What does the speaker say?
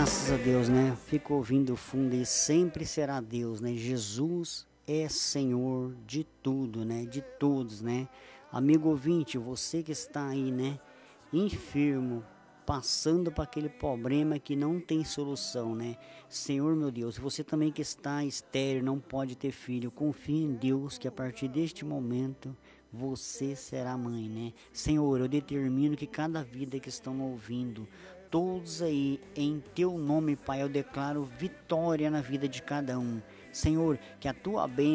Graças a Deus, né? Fico ouvindo o fundo e sempre será Deus, né? Jesus é Senhor de tudo, né? De todos, né? Amigo ouvinte, você que está aí, né? Enfermo, passando por aquele problema que não tem solução, né? Senhor, meu Deus, você também que está estéril, não pode ter filho, confie em Deus que a partir deste momento você será mãe, né? Senhor, eu determino que cada vida que estão ouvindo, todos aí, em teu nome, Pai, eu declaro vitória na vida de cada um. Senhor, que a tua bênção